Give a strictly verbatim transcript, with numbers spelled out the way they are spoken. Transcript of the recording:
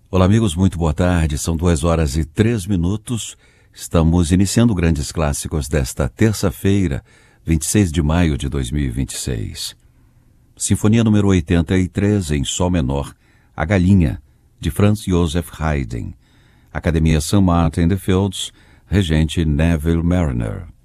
Olá, amigos, muito boa tarde. São duas horas e três minutos. Estamos iniciando Grandes Clássicos desta terça-feira, vinte e seis de maio de dois mil e vinte e seis. Sinfonia número oitenta e três, em Sol menor, A Galinha, de Franz Joseph Haydn. Academia Saint Martin in the Fields, regente Neville Marriner.